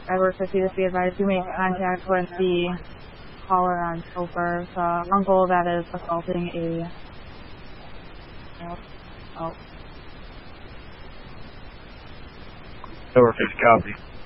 Edward 50, this be advised to make contact with the caller on Chauffeur's uncle that is assaulting a... Edward 50, copy.